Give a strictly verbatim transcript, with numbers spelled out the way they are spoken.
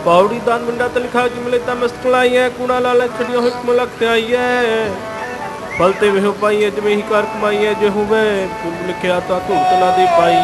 पौड़ी दान मंडा ते लिखा जुमले ता मस्तक लाई है कूड़ा लाल छड़िया हुई मलक ते आई है फलते वेहो पाई है जिमें ही कार कमाई है जो हुए लिखिया ता धूड़त ना दे पाई